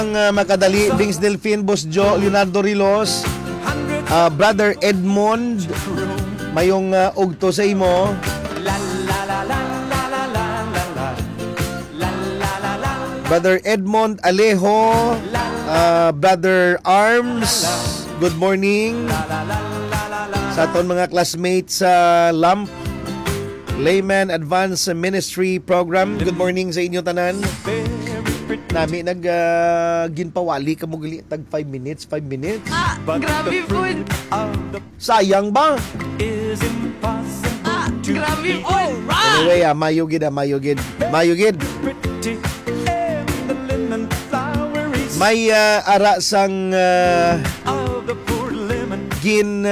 Makadali, Dings Delfin, Boss Joe, Leonardo Rilos, Brother Edmond, mayong ugto sa imo. Brother Edmond Alejo, Brother Arms, good morning. Sa aton mga classmates sa LAMP, Layman Advanced Ministry Program, good morning sa inyo tanan. Nami ginpawali ka mo gali tag 5 minutes. Grabe po. Sayang ba? Grabe po. Anyway, mayugid. May ara sang gin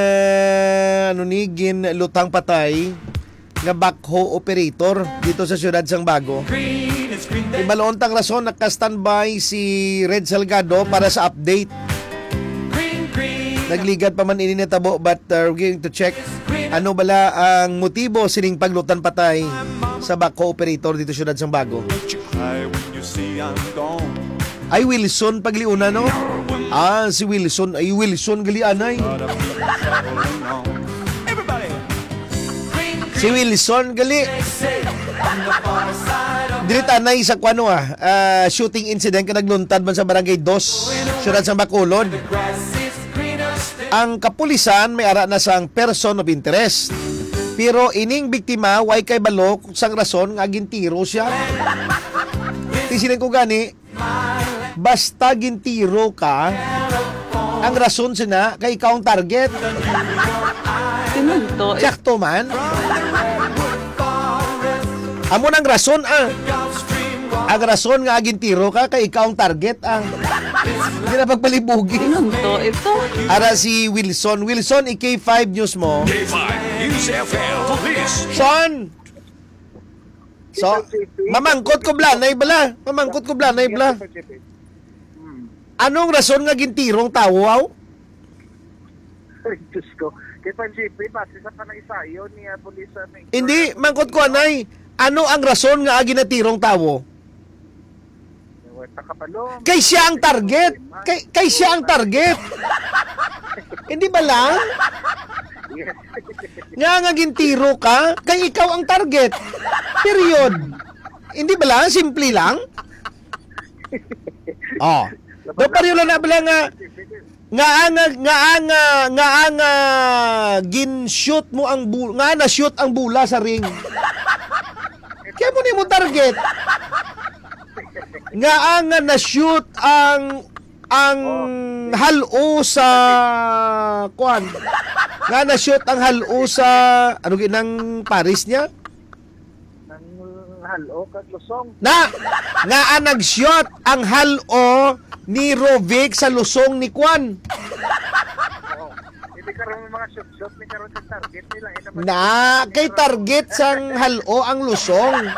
lutang patay nga backhoe operator dito sa siyudad sang Bago. Ibalontang rason naka-standby si Red Salgado para sa update. Nagligat pa man ini natabo but we're going to check ano bala ang motibo sining paglutan patay sa backhoe operator dito sa siyudad sang Bago. Ay Wilson pagliuna no? Si Wilson. Ay Wilson gali anay. Si Wilson gali. Dili tanay sa kuano shooting incident ka nagluntad man sa barangay 2, siyudad sa Bacolod. Ang kapulisan may ara na sang person of interest. Pero ining biktima way kay balok sang rason nga gintiro siya. Tisinan ko gani, basta gintiro ka, ang rason sina kay ikaw ang target. Tinunto. Sakto man. Amo nang rason ang rason nga gintiro ka kay ikaw ang target hindi na pagpalibugi. Tinunto ito. Ara si Wilson, IK5 News mo. K5 News FM Police. Son! So, mamangkot ko blanay bala. Anong rason nga gintirong tao, aw? Diyos ko. Kaya pa GP, base sa panaisayo ni Polisa. Hindi, mangkot ko anay. Ano ang rason nga ginatirong tao? Kay siya ang target. Kay siya ang target. Hindi ba lang? Nga gintiro ka, kay ikaw ang target. Period. Hindi ba lang? Simple lang? Oh. Do pariyo lang na bala nga gin-shoot mo ang nga na-shoot ang bula sa ring. Kaya mo ni mo target. Nga na-shoot ang halo sa kuan. Nga na-shoot ang halo sa ano ginang Paris niya? Nang halo kag Lusong. Nga nag-shoot ang halo ni Rovic sa lusong ni Kwan. Hindi karon mga shot ni karon sa target nila Kay target sang halo ang lusong.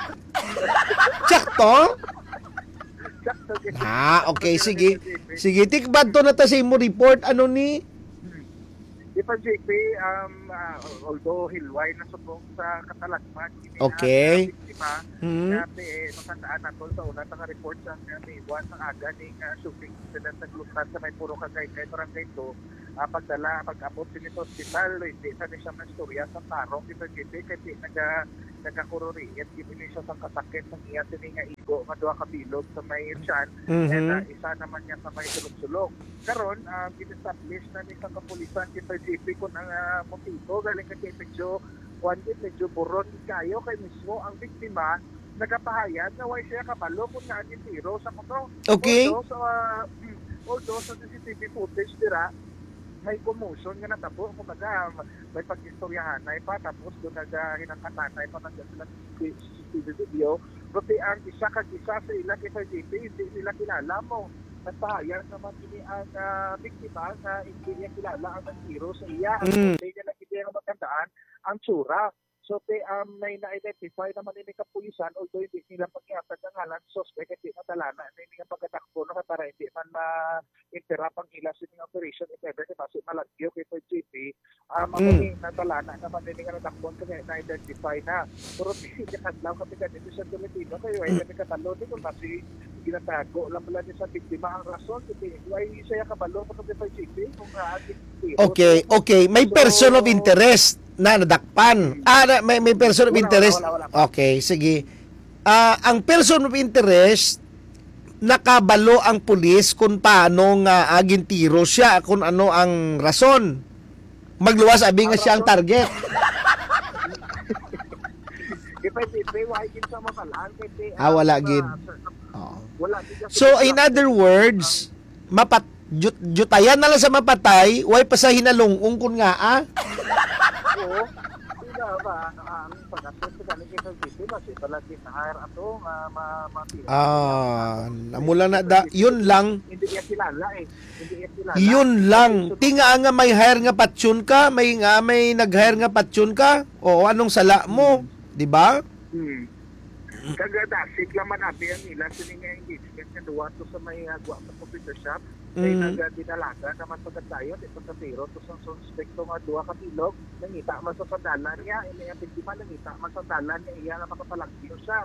Sakto? Okay, sige. Sige, tikbad to na ta sa imo report. Ano ni? Di pa JP, although hilway na subong sa katalagman. Okay. Dati, matandaan na to sa una, report sa may iwan ng aga ng shooting incident sa Glutan sa may puro kagay-kay barangay 2. Pag-abot sa nito hospital, hindi sa niya istorya sa tarong dito JP, kasi nagkakururiit, hindi siya sa kasakit ng iya nga igo, nga 2 kabilog sa may tiyan, and isa naman niya sa may sulong-sulong. Karon, in-establish na ni sa kapulisan dito JP kung ang motibo, galing kasi medyo buron kayo kay mismo ang biktima nagapahayag na way siya kabalo kung saan yung tiro sa motor. Okay. Although sa CCTV footage dira, may commotion nga natabo, kumbaga may pag-istoryahan na pa, tapos doon hinangkatanay pa ng sila CCTV video. Kasi ang isa sa ila kay JP, hindi nila kilala mo. Nagpahayag naman ini ang biktima na hindi niya kilala ang tiro sa iya. Hindi niya nakikita ang magandaan ang tsura. So, may na-identify naman ini kapulisan, although hindi nila pag-iapag ng halang suspect, hindi natalana, hindi nga pagkatakbo na para hindi man ma-interrupt ang ila sa operation, if ever, kasi malagyo kay JP, Mamuning na talana naman din nga nadakpon kaya na-identify na. Pero hindi kadlaw kami ganito sa Pilipino kayo ay kami katalo din kung kasi ginatago lang pala niya sa biktima ang rason kasi why siya kabalo kung sa GP kung Okay. May person of interest na nadakpan. May person of interest. Wala. Okay, sige. Ang person of interest, nakabalo ang pulis kung paano nga agintiro siya, kung ano ang rason. Magluwas, abi nga siya ang target. Wala gid. So, in other words, jutayan na lang sa mapatay, way pa sa hinalungong kun nga Oo. Sila ba ang pag-asos sa galing sa GP kasi talaga na-hire ato namula na yun lang. Hindi niya kilala. Yun lang. Tinga nga may hire nga patsyon ka, may nag-hire nga patsyon ka. O anong sala mo, 'di ba? Kagadasig laman abi ang nila sini nga engagement nga duwa to sa may agwa sa computer shop. Kaya nagdinalaga naman pagkatayo ito sa tiro to sa suspekto nga duwa ka bilog nangita man sa sandalan niya ini ang biktima nangita man sa sandalan niya iya nga makapalagyo siya.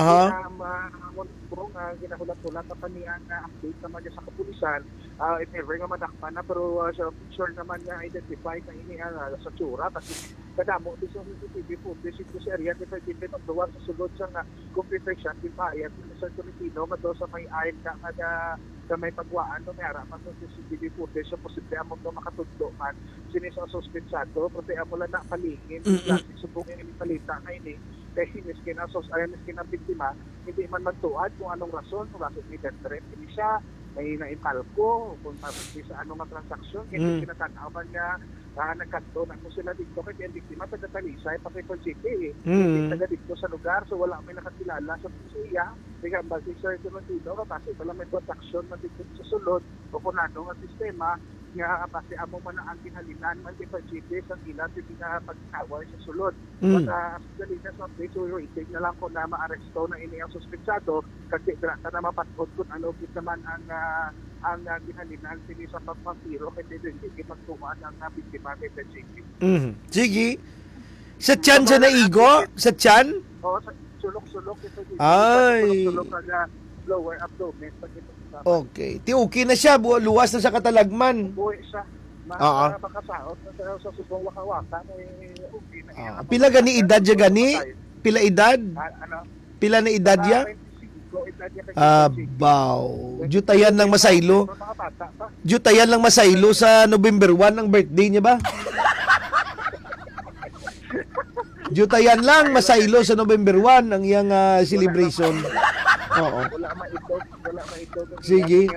Kung ginahulat-hulat pa niya nga update naman niya sa kapulisan if ever nga madakpan na pero sure naman niya identify na ini sa tsura kasi kadamo din sa CCTV footage ito sa area ni President of the War sa sulod sa nga computer shop di pa ayan sa Tolentino madto sa may aisle sa may pagwaan no may harapan sa CCTV footage so posible among makatudlo man sinis ang suspetsado pati amo lang na palingin kasi subong ini palita na ini kasi miskin ang biktima hindi man magtuad kung anong rason kung bakit may death threat ini siya may naimpalko kung sa anong transaksyon kasi kinatanawan niya nagkanto na kung sila dito kaya ang biktima taga-Talisay pati po GP taga dito sa lugar so wala may nakakilala sa siya kaya ba si Sir Tolentino kasi wala may transaksyon na dito sa sulod o kung ano ang sistema nga kasi amo man ang kinalinan man di pa GP sa ilan di nga pagkaway sa sulod basta dalina sa update so waiting na lang kung na maaresto na ini ang suspetsado kasi grata na mapatod kung ano git naman ang ginalinan sini sa pagpapiro kasi hindi magtuman ang biktima kay GP. Sige. Sa tiyan siya naigo? Sa tiyan? Oo, sulok-sulok ito. Ay. Sulok na lower abdomen. Okay. Okay na siya. Luwas na sa katalagman. Buhay siya. Makasaot na sa subong waka-waka. Okay na. Pila gani edad siya gani? Pila edad? Pila na edad niya? Jutayan lang masaylo. Jutayan lang masaylo sa November 1 ang birthday niya ba? Jutayan lang masaylo sa November 1 ang iyang celebration. Oo. Wala maitog. Sige.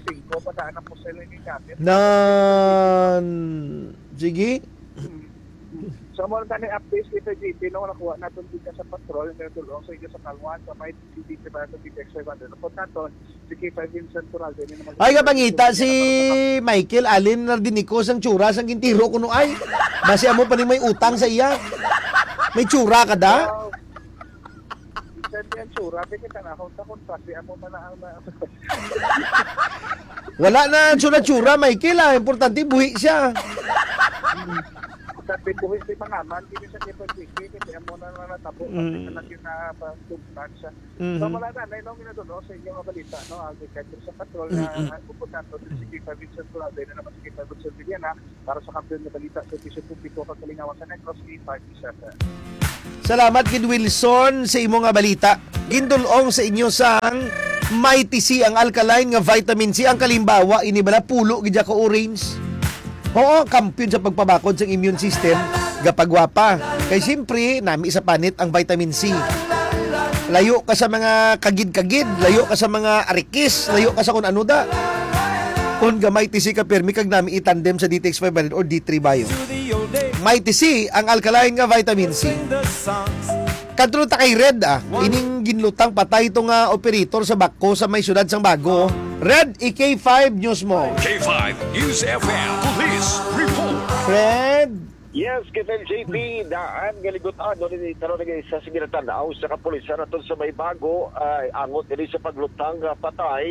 Sige. So mo tani updates kita GP no nakuha naton dito sa patrol nga tulong sa inyo sa Kalwan sa may CCTV ba sa DTX 500 po naton si K5 Vincent Tural din naman. Ay kapangita si Michael Allen Nardinico sang tsura sang gintiro kuno ay. Basi amo pa ni may utang sa iya. May tsura ka da? Yan tsura kita na kung pasi amo man ang wala na tsura Michael importante buhi siya. Sabi ko hindi pangaman hindi sa KPG kasi amo na natabo kasi talaga na pagtugtan siya. So wala na nung ginatulo sa inyong balita no agriculture sa patrol na pupunta to si K5 Vincent Tural din naman si K5 Vincent Villena para sa kampiyon na balita sa Tisyo Publiko Kalingawan sa Negros K5 Vincent. Salamat kid Wilson sa imo nga balita. Gindulong sa inyo sang Mighty C ang alkaline nga vitamin C ang kalimbawa ini bala pulo gid ka orange. Oo, kampiyon sa pagpabakod sa immune system gapagwapa. Kay siyempre nami sa panit ang vitamin C. Layo ka sa mga kagid-kagid, layo ka sa mga arikis, layo ka sa kun ano da. Kung gamay TC ka permi kag nami itandem sa DTX 500 or D3 Bio. Mighty C ang alkaline nga vitamin C. Kadto ta kay Red ining ginlutang patay itong operator sa Bako sa may syudad sang Bago. Red, EK5 News mo. K5 News FM Police Report. Red. Yes, kita JP daan galigutan no ni taro nagay sa siginatan sa kapulisan aton sa may Bago angot dili sa paglutang patay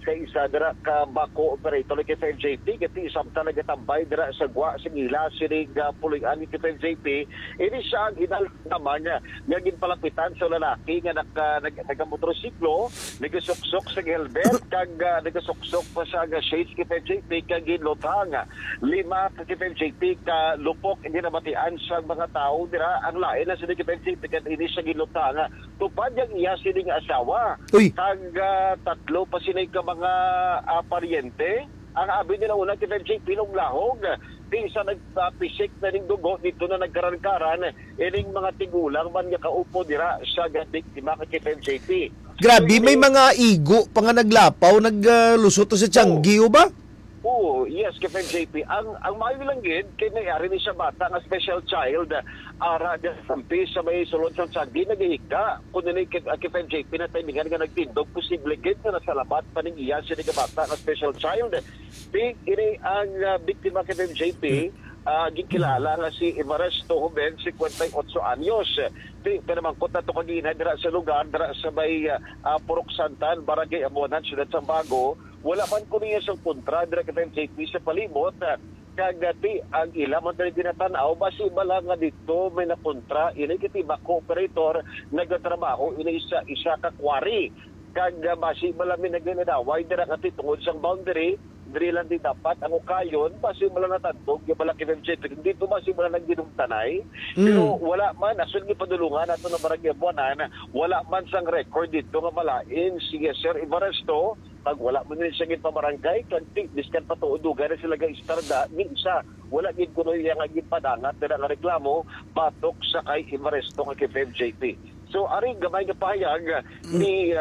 sa isa dira ka bako operator kay FJP kati samtang nagatambay dira sa gwa sa ila sinig pulingan ni FJP ini siya ang hinal naman nga ginpalapitan sa lalaki nga nagamotorsiklo nagasuksok sa helmet kag nagasuksok pa sa shades kay FJP kag ginlutang lima ka FJP ka lupok hindi namatian sa mga tao dira ang lain na sinig FJP kag ini siya ginlutang tupad yang iya sinig asawa kag tatlo pa sinay ka mga paryente ang abi nila una kay FJP nung lahog sa nagpisik na ning dugo dito na nagkaran-karan ining mga tigulang man nga kaupo dira sa biktima kay FJP. Grabe, may mga igo pa nga naglapaw, naglusot to sa Tianggi, ba? Oo, yes, kay FJP. Ang maayo lang gid kay nangyari ni siya bata nga special child ara sa sampi sa may sulod sa Tianggi nagihika kun ni kay FJP na timingan nga nagtindog posible gid na salamat pa ning iya siya ni kabata nga special child. Big ini ang biktima kay FJP gikilala nga si Everesto Joven 58 anyos. Pero man kota to kagina dira sa lugar dira sa may Purok Santan, Barangay Amonan, Ciudad Sambago. Wala man ko niya sa kontra dira kay FJP sa palibot kagati ang ila man diri ginatanaw basi bala nga dito may nakontra ini kiti bako operator nagatrabaho ini isa ka quarry kag basi bala mi nagnadaway dira kati tungod sa boundary diri lang di dapat ang ukayon basi bala natadtog yung bala kay FJP dito basi bala nagdinumtanay pero wala man asun gi padulungan ato na barangay Buanan wala man sang record dito nga malain si Sir Everesto pag wala man nila siya gid pabarangay kag diskan patuudugan na sila istarda ning isa wala gid kuno yang gid padangat dira nga reklamo batok sa kay Everesto nga kay FJP. So ari gamay nga pahayag ni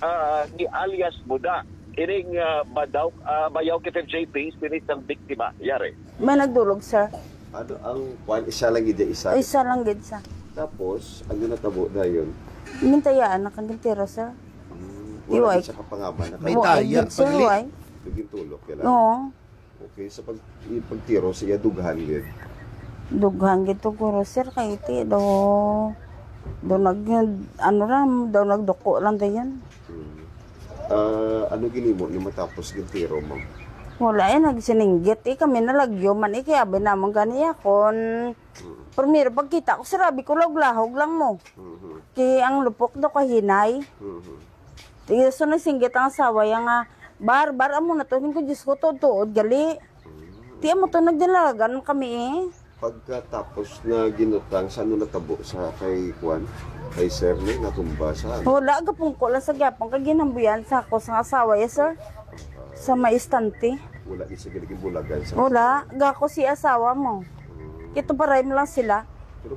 alias Buda ining bayaw kay FJP spirit ng biktima yare. May nagdulog, sir. Ano ang kwan isa lang gid isa. Isa lang gid sa. Tapos ang natabo na yun. Mintayaan na kang tiro, sir. Wala Iway. sa kapangaban na May kayo. taya, Sir, pagli. why? Naging tulok kailan. Oo. Okay, sa pagtiro siya dughan gid. Dughan gid to guro, sir. Kay iti do nagduko lang dayan. Ano ginimo ni matapos yung tiro mo? Wala nagsininggit kami nalagyo man kaya abi namon ganiya kon primero pagkita ko sirabi ko lahog lang mo. Kaya ang lupok do kahinay. Tiyo so nagsinggit ang asawa yang bar amo na to ko Diyos ko tuod gali. Tiya mo to nagdalagan kami Pagkatapos na ginutang saan natabo sa kay Juan? Kay Sir ni natumba saan? Wala gapong ko lang sa gapong kag ginambuyan sa ako sa asawa sir. Sa may istante. Wala isa giliging bulagan sa. Wala, gako si asawa mo. Ito paray mo lang sila.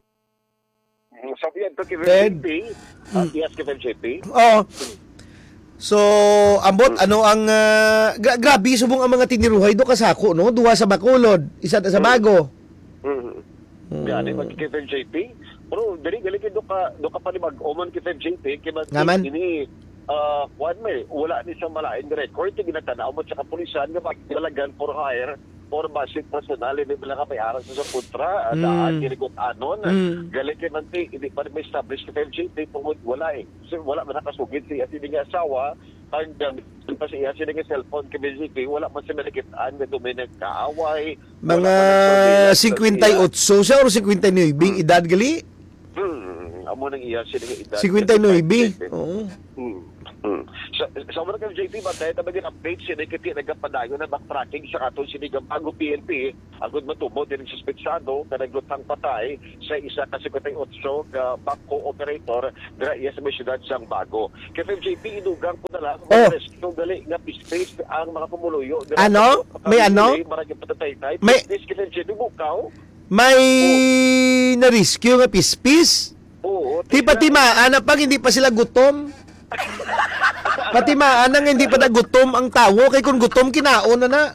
Sabi yan to kay Ted. FJP yes kay FJP Oo. So, ambot, ano ang... grabe, subong ang mga tiniruhay do kasako, no? Duha sa Bacolod, isa sa Bago. Yan, kay FJP. Pero, dali do ka palimag, oman kay FJP, kaya Ngaman? ini, kuwan may, wala ni sa malain record, ginatanaw mo sa kapulisan, nga magdalagan for hire, or basic personal, hindi ba lang may aral sa kontra, daan, ginigot anon, galing kay Manti, hindi pa rin may establish kay FJP, tungod wala So, wala man nakasugid siya, hindi nga asawa, hanggang pa siya nga cellphone kay FJP, wala man siya nalikitaan, na dumi nagkaaway. Mga 58 siya or 59 bing edad gali? Amo nang iya siya nga edad. 59? Oo. Sa mga FJP ba tayo tabagin update siya na kiti nagapadayo na backtracking sa ato siya bago PNP agad matubo din suspetsado na naglutang patay sa isa ka 58 ka bako operator dira iya sa siyudad sang Bago. Kay FJP idugang po na lang rescue gali nga space ang mga pumuluyo. Ano? May ano? May kay FJP bukaw. may na-rescue nga pispis. Oo. Di patimaan na pag hindi pa sila gutom. Patimaan nang hindi pa nagutom ang tao kay kung gutom kinaon na.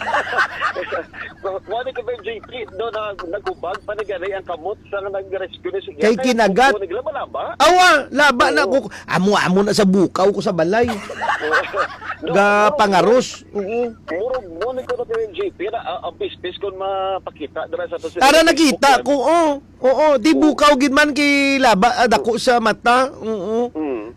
Wala ka ba JP doon na nagubag panigari ang kamot sa nag-rescue na siya. Kay kinagat. Awa, laba na ko. Amo na sa bukaw ko sa balay. Ga pangaros. Oo. Murag mo ni ko na JP na ang pispis kon mapakita dira sa to. Ara nakita ko. Oo. Di bukaw gid man kay laba dako sa mata. Oo.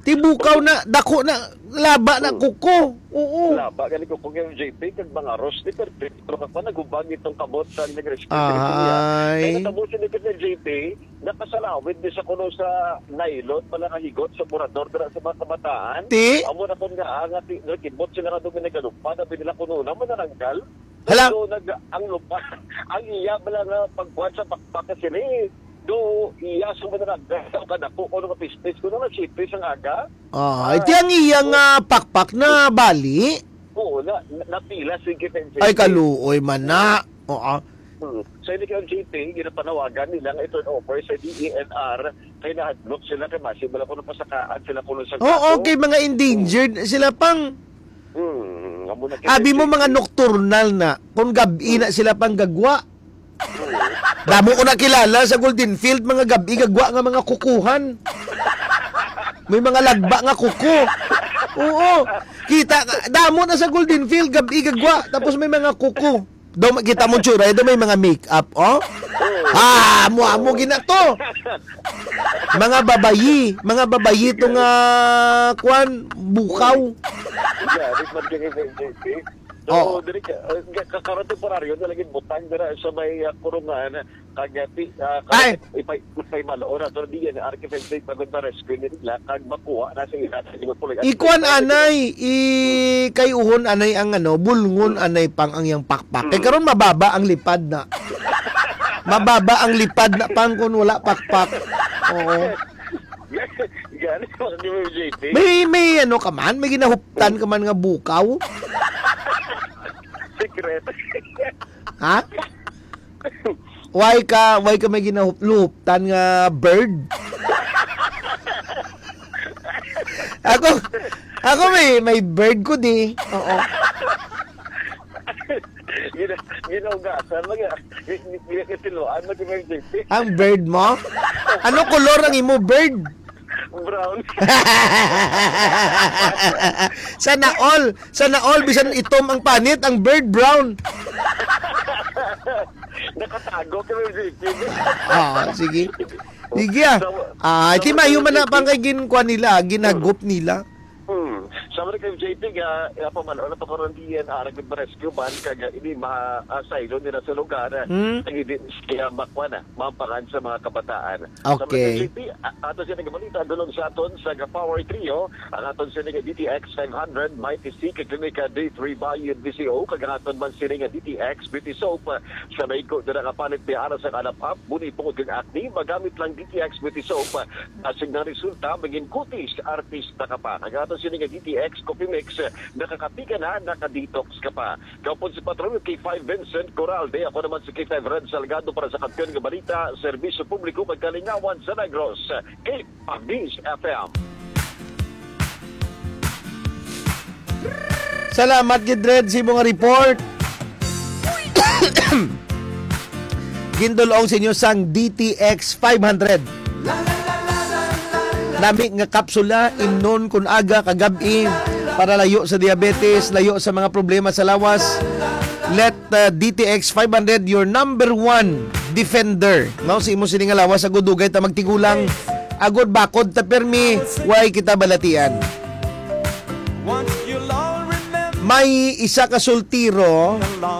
Tibukaw na, dako na, laba na kuko. Oo. Laba, galing ko kung yung JP, kag mga roast, di pero ka pa nagubag itong kabot sa nag-rescue. Ay. Kaya natabusin nito ng JP, nakasalawid din sa kuno sa nailot, pala kahigot sa burador, dira sa mga kabataan. Ti? Amo na kung nga, nakibot sila na doon nagalupa, nabi nila kuno na, manaranggal. Hala. So, ang lupa, ang iya bala nga pagbuhat sa pakpak sila do iya sa manaranggal, kada po, kung nga pistis, kung nga sipis ang aga. Iti ang iyang pakpak na bali. Oo, napila si JP. Ay, kaluoy man na. Oo. Sa hindi kayo JP, ginapanawagan nila nga ito offer sa DENR, kaya nahadlok sila kay Masi, bala ko na pasakaan sila kuno sa Oo, okay, mga endangered. Sila pang, abi mo mga nocturnal na. Kung gabi na sila pang gagwa. Damo ko na kilala sa Golden Field, mga gabi gagwa nga mga kukuhan. May mga lagba nga kuko. Oo. Kita, damo na sa Golden Field, gabi gagwa. Tapos may mga kuko. Do kita mo tsura, do may mga make-up, oh? Amo ginato. Mga babayi itong kwan, bukaw. Yeah, this man kay JP. So, diri kakaroon temporaryo na lagi butang dira sa may kurungan kagati ipay maloon ato di yan architect pagod na rescue nila kag makuha na sa ila sa puloy. Ikuan anay kay uhon anay ang bulngon anay pang ang yang pakpak. Kay karon mababa ang lipad na. Mababa ang lipad na pang kun wala pakpak. Oo. Gani mo JP. May ka man, may ginahuptan ka man nga bukaw. Secret. Ha? Why ka may ginahuptan nga bird? Ako may bird ko di. Oo. Ginaugasan itiluan mo JP. Ang bird mo? Ano kolor ang imo bird? Brown. Sana all bisan itom ang panit, ang bird brown. Nakatago ka mo JP. Sige. Sige iti mayo man na pang kay ginkuan nila, ginagop nila. Sama na kayo JP nga pamalo na pagkaroon DNR nag-rescue ban kaga ini ma-asilo nila sa lugar hindi kaya makwa na mampakan sa mga kabataan. Okay. Sama na JP ato siya nagabalita dulong sa aton sa Power Trio ang aton siya nga DTX 500 Mighty C Klinika D3 Bayad VCO kag aton man siya nga DTX Beauty Soap sa may ko dira ka palit piara sa kanapap buni pungod kag acne magamit lang DTX Beauty Soap asig na resulta maging kutis artista ka pa kag aton siya nga DTX Coffee Mix, nakakapi ka na, nakadetox ka pa. Kapon si Patron, K5 Vincent Coralde, ako naman si K5 Red Salgado para sa kampiyon ng balita, serbisyo publiko, magkalingawan sa Negros, K5 FM. Salamat Gidred sa mga report. Gindulong sa inyo sang DTX 500. Nami nga kapsula inon kun aga kagabi para layo sa diabetes, layo sa mga problema sa lawas. Let DTX 500 your number one defender. No, si imo sini nga lawas sa gudugay ta magtigulang agod bakod ta permi way kita balatian. May isa ka sultiro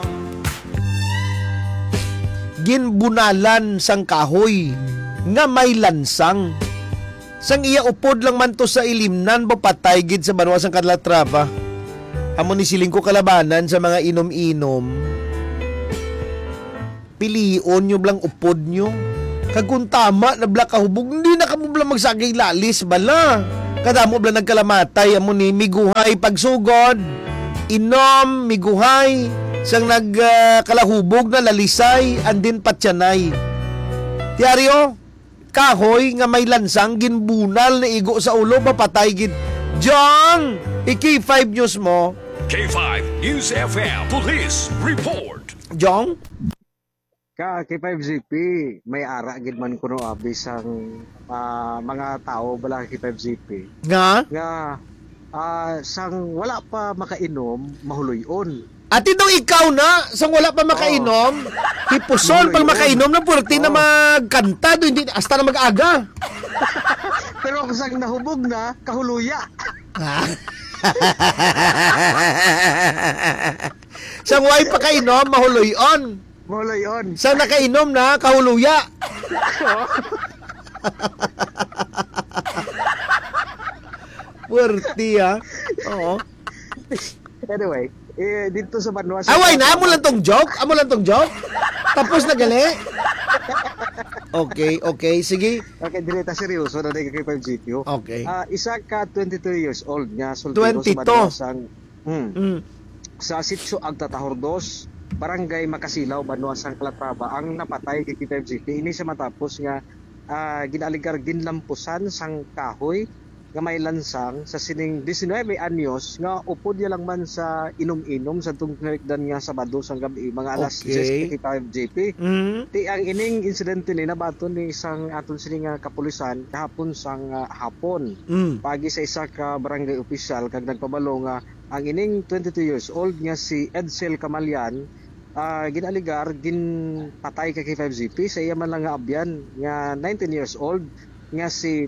ginbunalan sang kahoy nga may lansang. Sang iya upod lang man to sa ilimnan papatay gid sa banwa sang Kadlatrava. Amo ni siling ko kalabanan sa mga inom-inom. Pilion nyo blang upod nyo. Kagkun tama na bla kahubog, hindi na kamo blang magsagay lalis bala. Kadamo blang nagkalamatay amo ni miguhay pagsugod. Inom, miguhay, sang nagkalahubog na lalisay, andin patyanay. Tiaryo, kahoy nga may lansang ginbunal na igo sa ulo papatay gid. Jong, K5 News mo. K5 News FM Police Report. Jong? K5ZP, may ara gid man kuno abis ang mga tao bala K5ZP. Nga? Sang wala pa makainom, mahuloyon. At itong ikaw na, sang wala pa makainom, hipuson pag makainom na purti na magkanta, hindi hasta na mag-aga. Pero kung sang nahubog na, kahuluya. Sa way pa kainom, mahuloyon. Mula yun. Sa nakainom na, kahuluya. Puwerti, ha? Oo. Anyway, dito sa Banwa... Away na, amo lang tong joke? Amo lang tong joke? Tapos na gali? Okay, sige. Okay, direta seryoso na kay 5GQ. Okay. Isa ka 22 years old nga soltero 22. sa Banwasang Mm. sa Sitio Agtatahordos, Barangay Makasilaw, Banwasang Calatrava ang napatay kay 5GP. Ini sa matapos nga ginaligar ginlampusan sang kahoy nga may lansang sa sining 19 anyos nga upod ya lang man sa inom-inom sa tungkol nga Sabado sang gabi mga alas Okay. 10:55 JP. Mm. Ti ang ining insidente ni nabaton ni isang aton sining kapulisan kahapon sang hapon. Mm. Pagi sa isa ka barangay official kag nagpabalo nga ang ining 22 years old nga si Edsel Camalian ginaligar ginpatay kay 5GP sa iya man lang nga abyan nga 19 years old nga si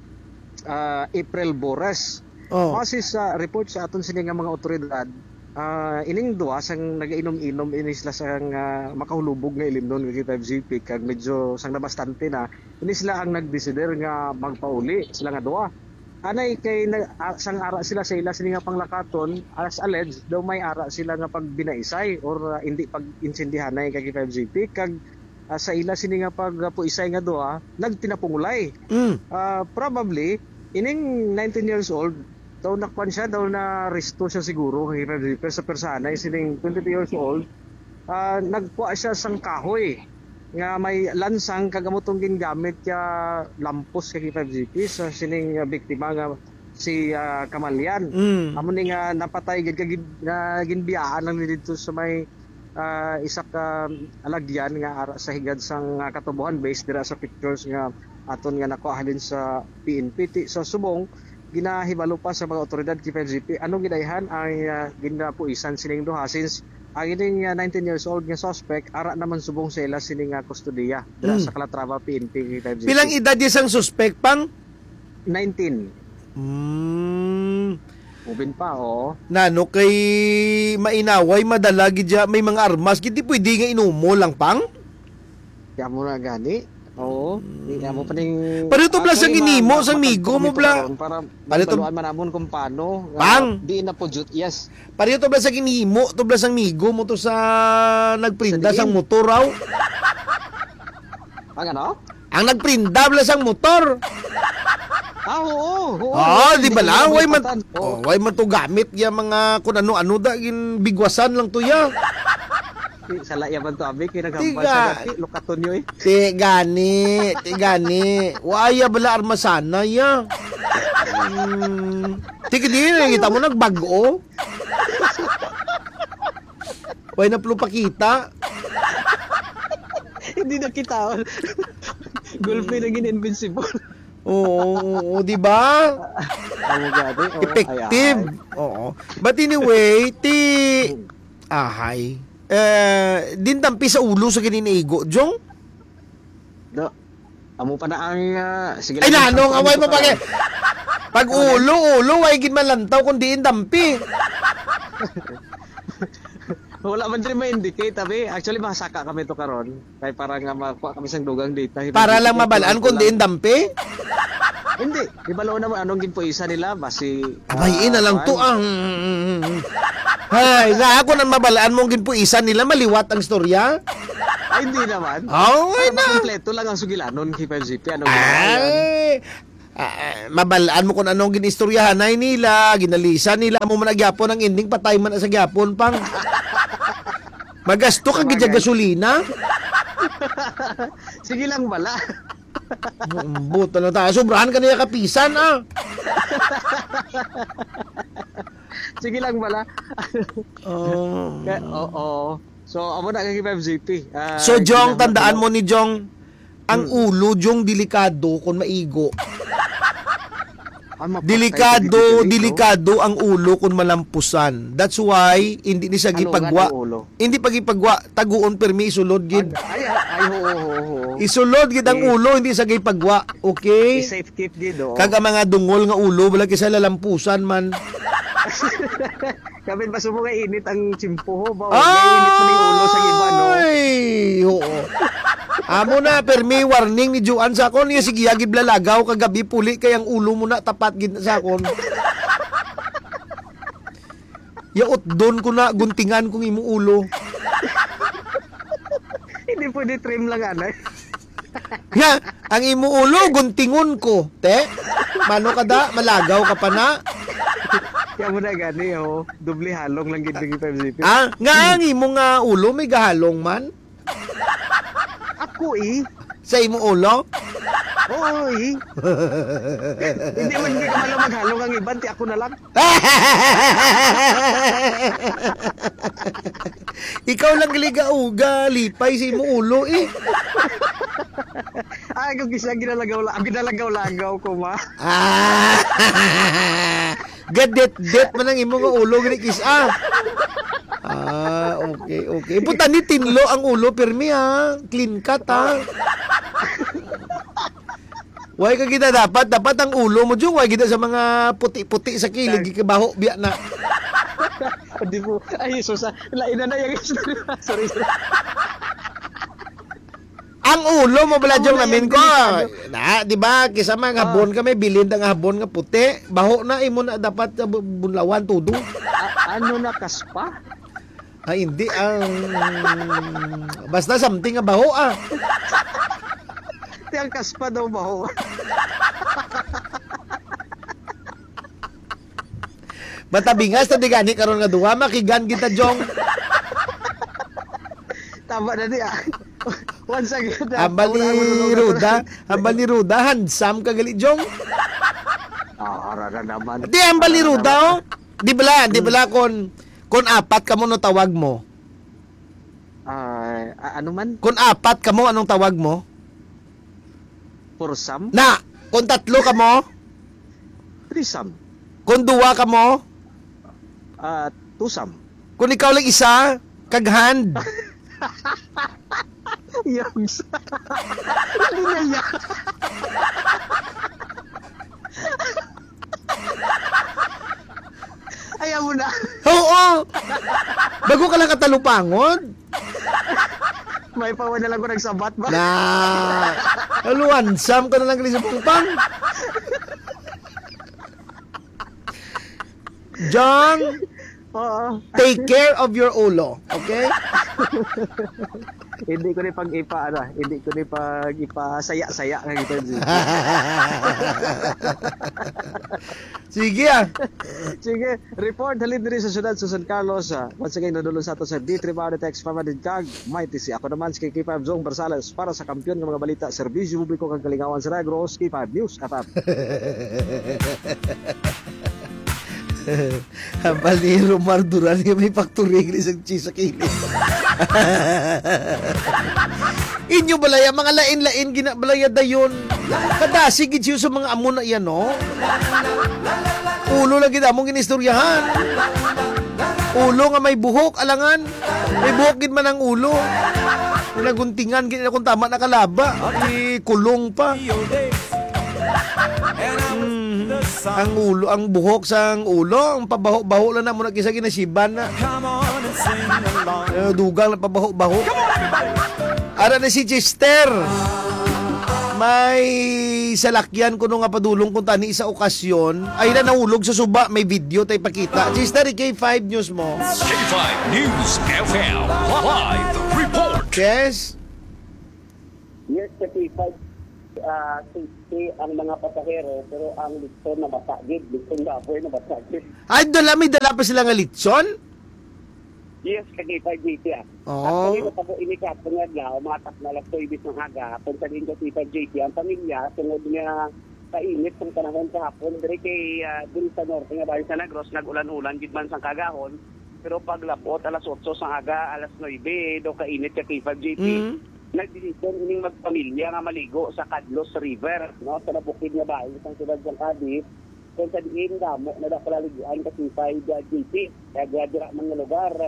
April Bores. Oh. Kasi sa report sa aton sini nga mga otoridad, ining duwa sang nagainom-inom ini sila sang makahulubog nga ilimnon kay 5GP kag medyo sang nabastante na ini sila ang nagdesider nga magpauli sila nga duwa. Anay kay sang ara sila sa ila sini nga panglakaton as alleged daw may ara sila nga pagbinaisay or hindi pag-insendihanay kay 5GP kag sa ila sini nga pagpuisay nga duha nagtinapungulay. Probably ining 19 years old daw nakwan siya daw na resto siya siguro kay 5GP sa persona sining 22 years old nagkuha siya sang kahoy nga may lansang kagamotong gingamit kaya lampos kay 5GP sa sining biktima nga si Camalian. Amo ni nga napatay gid kag ginbiyaan lang dito sa may isa ka alagyan nga ara sa higad sang katubuhan based dira sa pictures nga aton nga nakuha din sa PNP sa Subong. Ginahibalo pa sa mga otoridad kay 5GP anong gidayhan ang ginapuisan sining duha since ang ining 19 years old nga suspect ara naman subong sa ila sining kustodiya dira sa Calatrava PNP kay 5GP. Pilang edad isang suspect pang? 19. Ubin pa, Nano kay mainaway madala gid ya may mga armas gid di pwede nga inumo lang pang? Kaya mo na gani. Oo. Kaya mo pa ning... Pero ito bla sang inimo sa migo mo bla. Para Ano to? mabaluan man namon kung paano. Pang! Di na po jut, yes. Pare ito bla sang inimo, to bla sang migo mo to sa nagprinda Sa sang diin? motor raw. Ang ano? Ang nagprinda bla sang motor. Oo. Di ba lang? Way man, Oo. way man to gamit ya mga kung ano-ano da gin bigwasan lang to ya. Sa laya man to abi kinagambal Tiga. sa dati lukaton yo eh. Ti gani. Waya bala armasana ya. Tiki di kita mo nagbago. Way na plupakita. Hindi na kita. Gulpe na gin invincible. Oo, di ba? Amo gani. Effective. Oo. But anyway, ahay. Din tampi sa ulo sa gininaigo, Jong? Do. Amo pa na ang sige. Ay nanong away mo pag ulo ay gid malantaw kun diin dampi. Wala man din ma-indicate tabi. Actually masaka kami to karon. Kay para nga makuha kami sang dugang data. Para lang mabalaan kun diin dampi. Hindi. Ibalo naman anong ginpuisa nila basi. Abayin na lang to ang. Hay, na ako nang mabalaan mong ginpuisan nila maliwat ang storya. Ay hindi naman. Ay na. Kompleto lang ang sugilanon kay 5GP. Anong ginagawa? Mabalaan mo kung anong ginistoryahan ay nila, ginalisan nila mo man agyapon ang ending patay man sa gyapon pang. Magasto ka gid gasolina. Sige lang bala. Buto na tayo. Sobrahan ka niya kapisan, Sige lang bala. Oh. Oo. So, amo na kay 5GP. So, Jong, tandaan mo ni Jong, ang ulo, Jong, delikado kung maigo. Delikado ang ulo kung malampusan. That's why, hindi ni siya gipagwa. Hindi pagipagwa, taguon permi, sulod, gid. Ay, Ay, oo. Isulod gid ang ulo, hindi sa gay pagwa. Okay? I-safe keep gid, oh. Kag ang mga dungol nga ulo, wala kisa lalampusan man. Kami ba sumo nga init ang tsimpo ho ba? Init man yung ulo sa iba, no? Ay, oo. Amo na, permi warning ni Juan sa akon. Nga sige, agib lalagaw kagabi puli kay ang ulo mo na tapat gid sa akon. Yaot doon ko na guntingan kong imong ulo. Hindi pwede trim lang, anay. Ya, ang imong ulo guntingon ko. Te, mano ka da? Malagaw ka pa na? Kaya mo na gani, oh. Doble halong lang gid ng 5GP. Ah, nga ang imong ulo may gahalong man? Ako, eh. Sa imong ulo? Oo, eh. Hindi man hindi ka malang maghalong ang iban, ti ako na lang. Ikaw lang galiga-uga, lipay sa imong ulo eh. Ay, kung kisa ginalagaw-lagaw ko, ma. Gadet-det man ang imong ulo gani kisa. Okay. Puta ni tinlo ang ulo permi ha. Clean cut ha. Why ka kita dapat ang ulo mo jung why kita sa mga puti-puti sa kilig gibaho biya na. Di po. Ay, susa. Lain na yung sorry. Ang ulo mo bala jung namin ko. Na, di ba? Kisa mga habon kami bilin ang habon nga puti. Baho na imo na dapat bunlawan tudo. Ano na kaspa? Ay, hindi ang basta something nga baho ah. Ang kaspa daw ba ho? Batabingas na di gani karon nga duha makigan kita jong. Tama na di ah. Once again. Ambal ni Ruda handsome ka gali jong. Ara na naman. Di ambal ni Ruda oh. Di bala kon apat ka mo no tawag mo. Ano man? Kon apat ka mo anong tawag mo? Pursam? Na, kon tatlo ka mo? Trisam? Kon duwa ka mo? Tusam? Kung ikaw lang isa, kag-hand. Yogs. Hindi na yan. Ayaw mo na. Oo! Bago ka lang katalupangod. May pawan na lang ko nagsabat ba? Na, aluansam ka na lang gali sa pungpang. John, take care of your ulo, okay? Hindi ko ni pag-ipa-saya-saya ng ito. Sige ah. Sige, report halin diri sa syudad sa San Carlos. Once again, nadulong sa ato sa D3 Text Pamadid Kag. Mighty si ako naman si K5 Zong Barsales para sa kampiyon ng mga balita, serbisyo publiko kag kalingawan sa Negros, K5 News FM. Hambal ni Romar Duran yung may factory sa cheese sa kilit. Inyo balaya, mga lain-lain ginabalaya dayon. Kadasi gid siya sa mga amo na yan, no? Ulo lang gid among ginistoryahan. Ulo nga may buhok, alangan. May buhok gid man ang ulo. Naguntingan gid kung tama na kalaba. Ay, kulong pa. Ang ulo, ang buhok sang ulo, ang pabaho-baho lang na muna kisa ginasiban na. Dugang na pabaho-baho. Ara na si Chester. May salakyan ko nung nga padulong kung tani sa okasyon. Ay na nahulog sa suba, may video tayo pakita. Chester, K5 News mo. K5 News FM live report. Yes? Yes, K5. Safety ang mga pasahero pero ang litson na basagid, litson baboy na basagid. Ay, may dala pa sila nga litson? Yes, K5JT ah. Oo. Actually, napag inikat ng adlaw, umatak na alas 9 ng haga, punta din ko K5JT, ang pamilya, tungod niya kainit kung panahon sa hapon, dari kay dun sa norte nga bayan sa Negros, nag-ulan-ulan, gidman sang kagahon, pero paglapot, alas 8 sang haga, alas 9, do kainit ka K5JT. Nagdesisyon ining magpamilya nga maligo sa Cadlos River, no, sa nabukid nga bahay isang siyudad ng Cadiz, kung sa diin damo na dapalaliguan kasi 5 JP kaya dira man nga lugar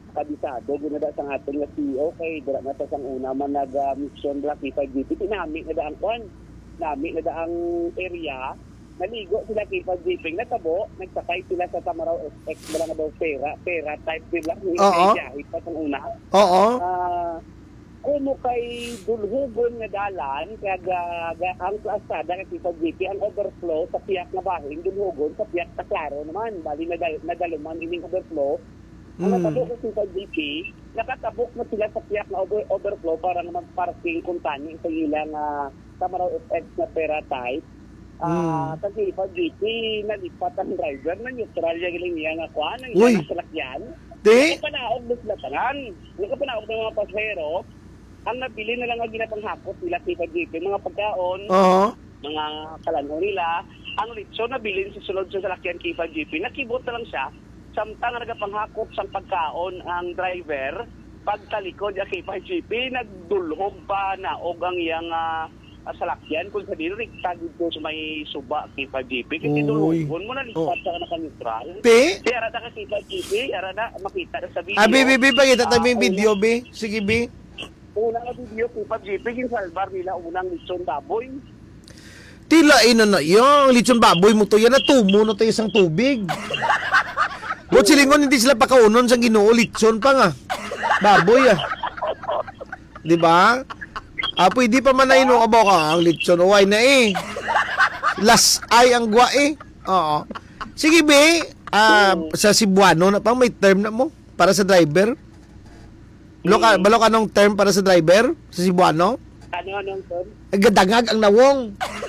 kabisado ginada sa aton nga CEO kay dira na ta sang una man nag-mission la K5GP tinami na ang kwan nami na ang area naligo sila K5GP natabo nagsakay sila sa Tamaraw SX wala na daw pera type nila Oo. pa sang una Oo. kuno kay dulhugon nga dalan kaya ang kalsada nga K5GP ang overflow sa piyak na bahin dulhugon sa piyak ta klaro naman bali nadaluman ining overflow. Ang natabok sa K5GP, nakatabok na sila sa piyak na overflow para naman parking kung tani sa ilang Tamaraw FX na pera type. Sa K5GP, nalipat ang driver na neutral yung ilang niya nga kuhan, ang ilang salakyan. Nakapanaog na sila tangan. Nakapanaog ng mga pasahero. Ang nabili na lang ang ginapanghapot nila K5GP, mga pagkaon, mga kalano nila. Ang litso na bilin sa sulod sa salakyan K5GP, nakibot na lang siya. Samtang nagapanghakot sa pagkaon ang driver, pagtalikod niya K5GP, nagdulhog pa na og ang iyang salakyan kung sabihin rikta dito sa may suba K5GP. Kasi dulhogon mo na lipat sa naka-neutral. Di arada ka K5GP, arada makita na sa video. Bi, pakita tayo yung video, Bi. Sige, Bi. Unang video K5GP, yung salbar nila, unang lechon baboy. Tilain na yung lechon baboy mo to yan na tumo na to isang tubig. Bot silingon hindi sila pakaunon sa Ginoo lechon pa nga. Baboy Di ba? Pwede pa man na inuabaw ka ang lechon uway na Las ay ang gwa Oo. Sige be, sa Cebuano na pang may term na mo para sa driver. Balo ka nung term para sa driver sa Cebuano? Anong term? Gadangag ang nawong.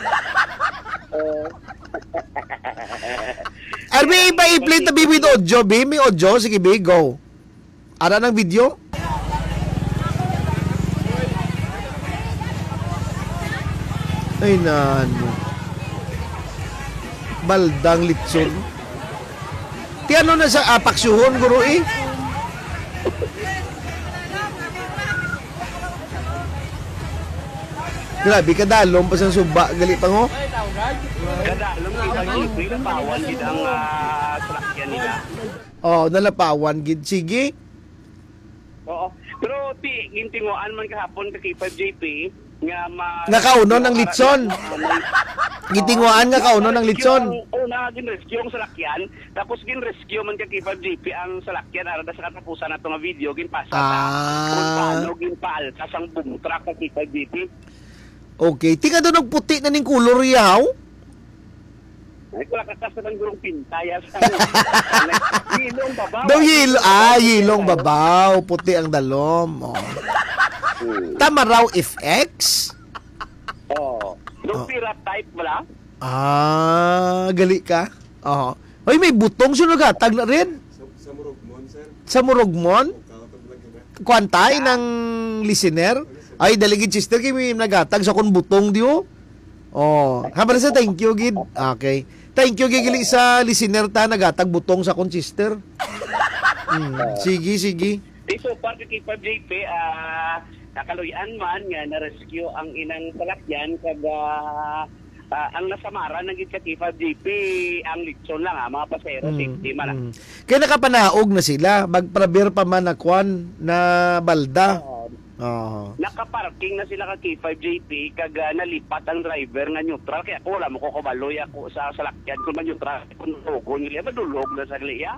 Arbi, i-play tabi with audio, B. May audio. Sige, B. Go. Ara ng video. Ay, nano. Baldang litson. Ti ano na sa apaksuhon, guro Grabe, kadalom pa sa suba. Gali pa ngo. Kadalom K5GP, napawan din ang salakyan nila. Nalapawan gid. Sige. Oo. Pero gintinguan man kahapon ka K5GP nga kaunon ng litson. Gitinguan nga kaunon ng litson. Una gin-rescue ang salakyan, tapos gin-rescue man ka K5GP ang salakyan arada sa katapusan nato nga video ginpasa kung paano ginpaaltas ang boom truck ka K5GP. Okay, tika doon ng puti na ning kulor yaw. Ay, kung nakakasa ng gurong pintayas. Yilong babaw. Yilong babaw. Puti ang dalom. Tamaraw FX? Nung pira type wala? Gali ka? Hoy, may butong sunugatag na rin. Sa Murugmon, sir. Sa Murugmon? Kwantay ng listener? Ay, daligid sister, kaya may nagatag sa kun butong diyo. Habar sa thank you, gid. Okay. Thank you, gigili sa listener ta, nagatag butong sa kun sister. Sige. So, para kay K5GP, nakaluyan man nga na-rescue ang inang salakyan kaga ang nasamaran ng K5GP ang litson lang mga pasero safety man. Kaya nakapanaog na sila, magpraber pa man na kwan na balda. Nakaparking na sila ka K5GP kaga nalipat ang driver nga neutral kaya ako wala mo ko kabaloy ako sa salakyan kung neutral kung logo nila madulog na sa liya.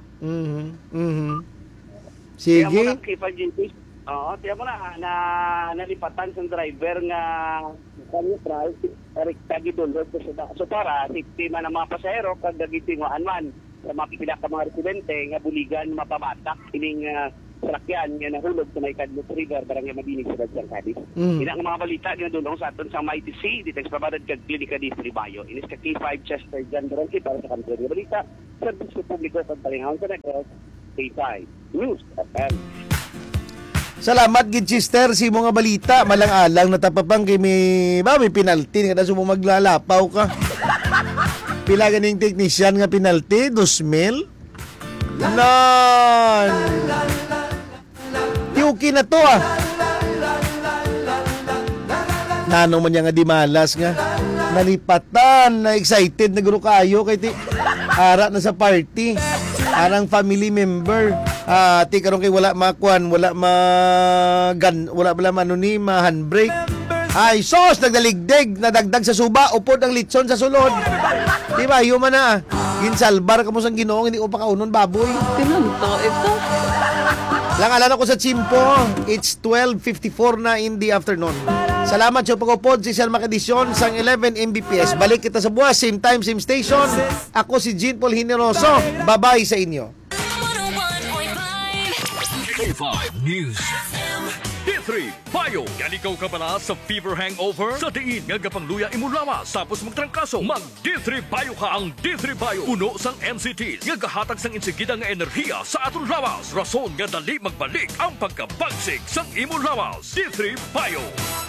Sige. Kaya mo K5GP tiyan mo na nalipatan sa driver nga neutral rekta gidulog so para safety man ang mga pasahero kag gitinguan man sa mapipila ka mga residente nga buligan mapabatak ining salakyan nga nahulog sa may Cadlot River barangay Madinig sa Bansang Cadiz. Inang mga balita nga dulong sa aton sa MITC dito sa pabadad kag klinika di Libayo. Inis ka K5 Chester John Duranti para sa kanto nga balita Serbisyo Publiko sa Balinghaon sa Negros K5 News FM. Salamat gid sister si mga balita malang-alang natapapang kay may penalty kada sumo maglalapaw ka. Pila ganing technician nga penalty 2,000. Yuki na to Nano man niya nga di malas nga. Nalipatan, na excited na guro kayo kay ti ara na sa party. Arang family member. Ti karon kay wala makuan, wala handbrake. Ay, sos, nagdaligdig, nadagdag sa suba, upod ang litson sa sulod. Di ba, human na. Ginsalbar ka mo sang Ginoong, hindi ko pa kaunon, baboy. Tinunto ito. Langalan ako sa Chimpo. It's 12:54 na in the afternoon. Salamat sa pag-upod si Sir Makadisyon sang 11 Mbps. Balik kita sa buwas, same time, same station. Ako si Jean Paul Hineroso. Bye-bye sa inyo. K5 News. D3 Payo. Ganikaw ka pala sa fever hangover? Sa diin nga gapangluya imo lawas tapos magtrangkaso. Mag D3 Payo ka ang D3 Payo. Puno sang NCTs nga gahatag sang insigida nga enerhiya sa aton lawas. Rason nga dali magbalik ang pagkabagsig sang imo lawas. D3 Payo.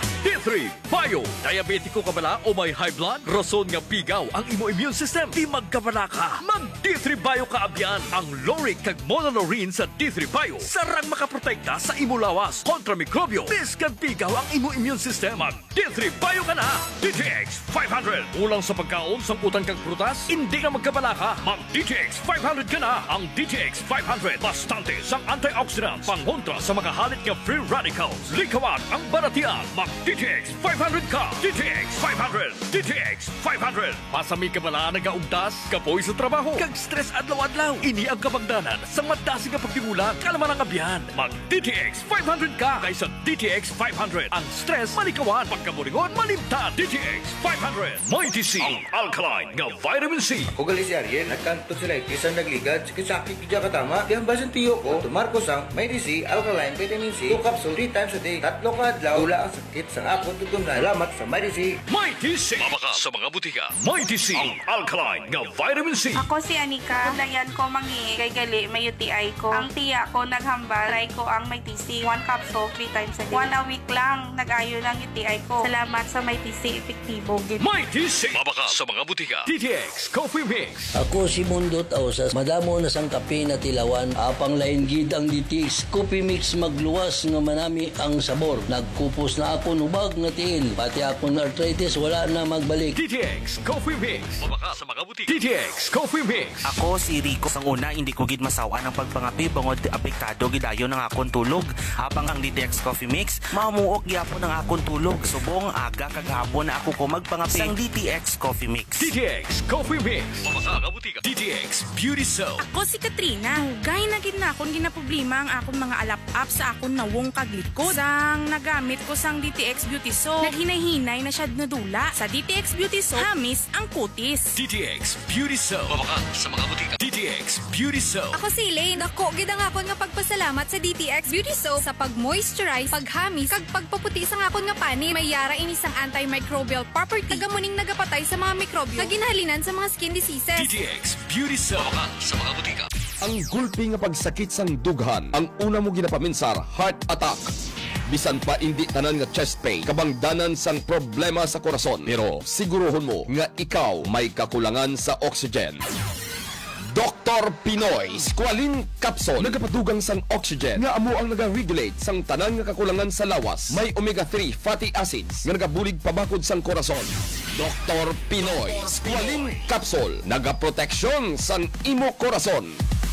D3 Payo. Diabetiko ka bala o may high blood? Rason nga pigaw ang imo immune system. Di magkabala ka. Mag D3 Payo ka abyan. Ang Loric kag Monolorine sa D3 Payo. Sarang makaprotekta sa imo lawas kontra mikrobyo. Biskan pigaw ang imo immune system. Mag D3 Payo ka na. DTX 500. Ulang sa pagkaon sang utang kag prutas? Hindi ka magkabala ka. Mag DTX 500 ka na. Ang DTX 500 bastante sang antioxidants. Pangontra sa makahalit nga free radicals. Likawan ang baratian. Mag DTX 500 ka. DTX 500. DTX 500. Pasami ka bala nagaugtas? Kapoy sa trabaho. Kag stress adlaw-adlaw. Ini ang kabangdanan sa madasi nga pagtimula. Kalaman ang abyan. Mag DTX 500 ka kaysa DTX 500. Ang stress malikawan. Pagkaburingon malimtan. DTX 500. May DC ang alkaline nga vitamin C. Ako gali si Ariel. Nagkanto sila isang nagligad. Sakit kaya katama. Di ang basan tiyo ko. Tumarkos ang May DC alkaline vitamin C. 2 capsule 3 times a day. 3 ka adlaw. Wala ang sakit sa akong tutunan. Salamat sa May DC. May DC. Mabaka sa mga butika. May DC ang alkaline nga vitamin C. Ako si Anika. Dayan ko mangi kay gali may UTI ko. Ang tiya ko naghambal. Try ko ang May TC. 1 capsule 3 times a day. 1 a week lang. Nag-ayo ng UTI ko. Salamat sa May TC. Epektibo. May TC. Mabaka sa mga butika. DTX Coffee Mix. Ako si Mundot Ausas. Madamo na sang kape na tilawan. Apang lain gid ang DTX Coffee Mix magluwas nga manami ang sabor. Nagkupos na ako nubag na tiil. Pati ako na arthritis wala na magbalik. DTX Coffee Mix. Mabaka sa mga butika. DTX Coffee Mix. Ako si Rico. Sang una, hindi ko gid masawa ng pagpangapi bangod apektado gidayon ng akong tulog. Habang ang DTX Coffee Mix, mamuok gyapon ng akong tulog. Subong aga kagahapon na ako ko magpangapi sang DTX Coffee Mix. DTX Coffee Mix. Mabaka sa butika. DTX Beauty Soap. Ako si Katrina. Hugay na gid na akong ginaproblema ang akong mga alap-up sa akong nawong kaglikod. Sang nagamit ko sang DTX Beauty Soap, naghinay-hinay na siya nadula. Sa DTX Beauty Soap, hamis ang kutis. DTX Beauty Soap. Mabaka sa mga butika. DTX Beauty Soap. Ako si Elaine. Ako gid ang akon nga pagpasalamat sa DTX Beauty Soap sa pag-moisturize, paghamis, kag pagpaputi sa akon nga pani. May yara ini sang antimicrobial property. Tagamuning nagapatay sa mga mikrobyo. Kaginhalinan sa mga skin diseases. DTX Beauty Soap. Mabaka sa mga butika. Ang gulpi nga pagsakit sang dughan, ang una mo ginapaminsar, heart attack. Bisan pa hindi tanan nga chest pain, kabangdanan sang problema sa korason. Pero siguruhon mo nga ikaw may kakulangan sa oxygen. Dr. Pinoy Squalene Capsule nagapadugang sang oxygen nga amo ang naga-regulate sang tanan nga kakulangan sa lawas. May omega-3 fatty acids nga nagabulig pabakod sang korason. Dr. Pinoy Squalene Capsule nagaproteksyon sang imo korason.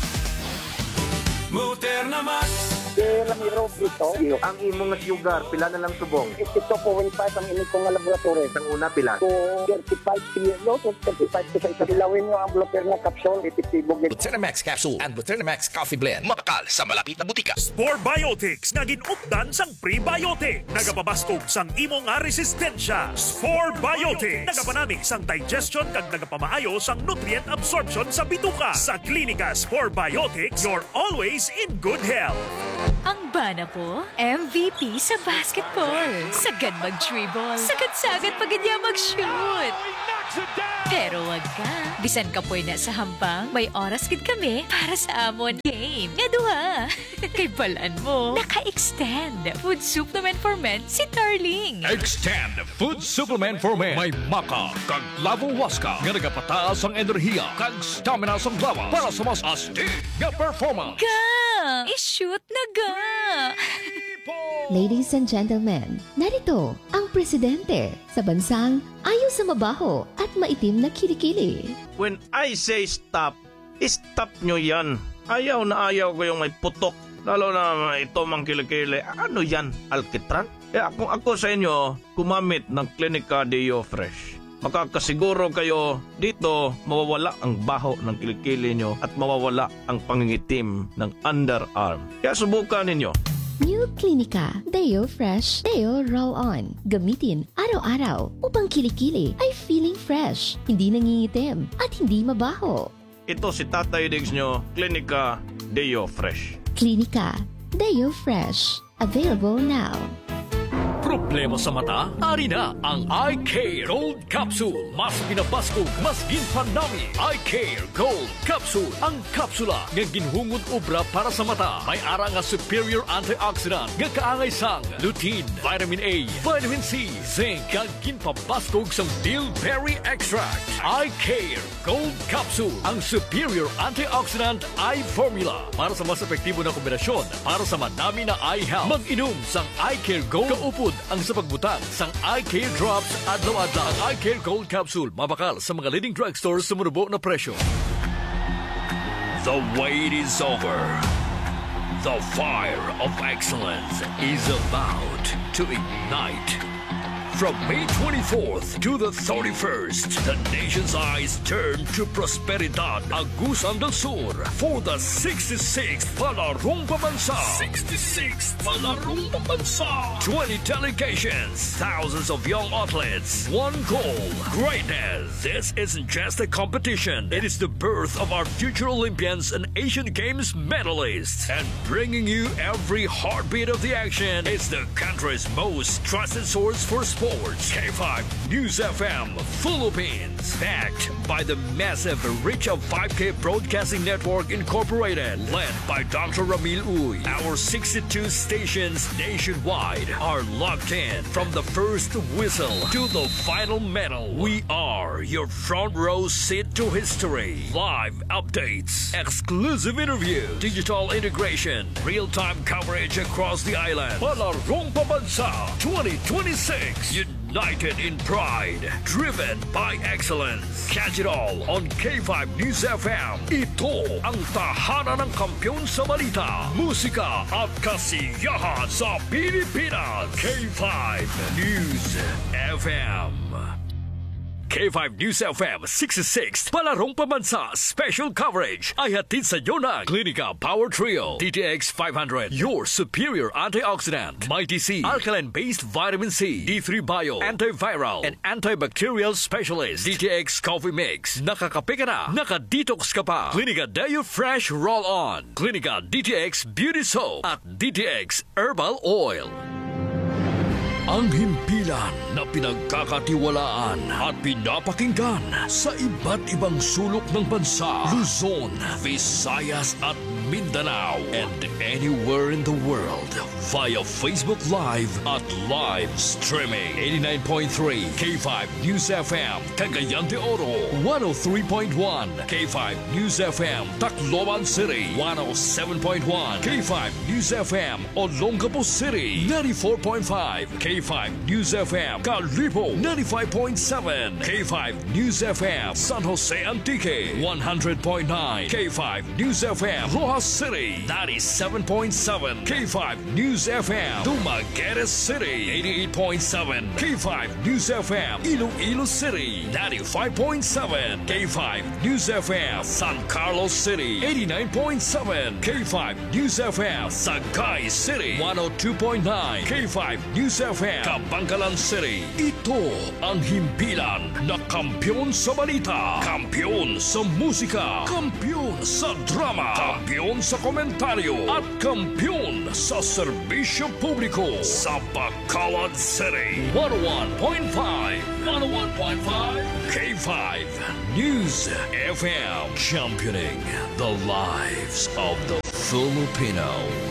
Muterna Max. Ramiro Brito, ang imong sugar, pila na lang subong? 52.5 ang imong kong laboratory. Ang una pila? 35 kilo, 35 kilo. Ilawin mo ang Bluterna capsule, epektibo. Bluterna Max Capsule and Bluterna Max Coffee Blend. Makakal sa malapit na butika. Spore Biotics na ginupdan sang prebiotic. Nagapabastog sang imo nga resistensya. Spore Biotics. Nagapanamig sang digestion kag nagapamaayo sang nutrient absorption sa bituka. Sa Klinika Spore Biotics, you're always in good health. Ang bana po, MVP sa basketball. Sagad mag-dribble. Sagad-sagad pag niya mag-shoot. Pero wag ka. Bisan ka po na sa hampang, may oras gid kami para sa amon game. Nga duha. Kay balaan mo, naka-extend food supplement for men si Darling. Extend Food Supplement for Men. May maka kag lavo waska nga nagapataas ang enerhiya kag stamina sa lawas para sa mas astig nga performance. Ga! I-shoot na ga! Ladies and gentlemen, narito ang presidente sa bansang ayaw sa mabaho at maitim na kilikili. When I say stop, stop nyo yan. Ayaw na ayaw ko yung may putok. Lalo na ito mang kilikili. Ano yan? Alkitran? Kaya kung ako sa inyo, kumamit ng Clinica Deo Fresh. Makakasiguro kayo dito mawawala ang baho ng kilikili nyo at mawawala ang pangingitim ng underarm. Kaya subukan ninyo. New Clinica Deo Fresh Deo Roll-On. Gamitin araw-araw upang kilikili ay feeling fresh, hindi nangingitim at hindi mabaho. Ito si Tatay Diggs nyo, Clinica Deo Fresh. Clinica Deo Fresh. Available now. Problema sa mata? Ari na ang Eye Care Gold Capsule. Mas pinabaskog, mas ginpanami. Eye Care Gold Capsule. Ang kapsula nga ginhungod obra para sa mata. May ara nga superior antioxidant nga kaangay sang lutein, vitamin A, vitamin C, zinc, kag ginpabaskog sang bilberry extract. Eye Care Gold Capsule. Ang superior antioxidant eye formula para sa mas epektibo na kombinasyon para sa madami na eye health. Mag-inom sang Eye Care Gold kaupod ang sa pagbutang sang Eye Care Drops adlaw-adlaw. Ang Eye Care Gold Capsule mabakal sa mga leading drugstores sa manubo na presyo. The wait is over. The fire of excellence is about to ignite. From May 24th to the 31st, the nation's eyes turn to Prosperidad Agusan del Sur for the 66th Palarong Pambansa. 66th Palarong Pambansa. 20 delegations, thousands of young athletes, one goal, greatness. This isn't just a competition. It is the birth of our future Olympians and Asian Games medalists. And bringing you every heartbeat of the action, it's the country's most trusted source for sports. K5 News FM Philippines, backed by the massive reach of 5K Broadcasting Network Incorporated, led by Dr. Ramil Uy. Our 62 stations nationwide are locked in from the first whistle to the final medal. We are your front row seat to history. Live updates, exclusive interview, digital integration, real-time coverage across the island. Palarong Pambansa 2026. United in pride, driven by excellence. Catch it all on K5 News FM. Ito ang tahanan ng kampiyon sa balita, musika at kasiyahan sa Pilipinas. K5 News FM. K5 News FM 66 Palarong Pambansa Special Coverage ay hatid sa iyo ng Clinica Power Trio DTX 500, your superior antioxidant, Mighty C, alkaline-based vitamin C, D3 Bio, antiviral and antibacterial specialist, DTX Coffee Mix. Nakakape ka na, nakadetox ka pa. Clinica Deo Fresh Roll-On, Clinica DTX Beauty Soap at DTX Herbal Oil. Ang himpilan na pinagkakatiwalaan at pinapakinggan sa iba't ibang sulok ng bansa, Luzon, Visayas at Mindanao, and anywhere in the world via Facebook Live at live streaming. 89.3 K5 News FM, Cagayan de Oro, 103.1 K5 News FM, Tacloban City, 107.1 K5 News FM, Olongapo City, 94.5 K5 News FM, Calibo, 95.7 K5 News FM, San Jose Antique, 100.9 K5 News FM, Rojas City, 97.7 K5 News FM, Dumaguete City, 88.7 K5 News FM, Iloilo City, 95.7 K5 News FM, San Carlos City, 89.7 K5 News FM, Sagay City, 102.9 K5 News FM, Kabangkalan City. Ito ang himpilan na kampiyon sa balita, kampiyon sa musika, kampiyon sa drama, kampiyon sa komentaryo, at kampiyon sa serbisyo publiko sa Bacolod City. 101.5 K5 News FM, championing the lives of the Filipino.